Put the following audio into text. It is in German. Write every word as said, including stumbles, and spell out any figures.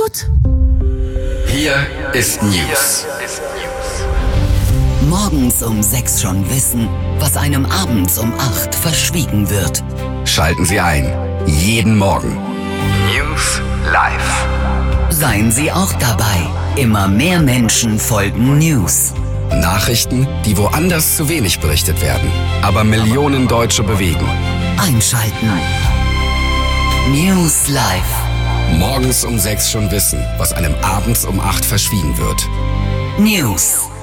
gut? Hier ist News. Morgens um sechs schon wissen, was einem abends um acht verschwiegen wird. Schalten Sie ein. Jeden Morgen. News live. Seien Sie auch dabei. Immer mehr Menschen folgen News. Nachrichten, die woanders zu wenig berichtet werden, aber Millionen Deutsche bewegen. Einschalten. News live. Morgens um sechs schon wissen, was einem abends um acht verschwiegen wird. News.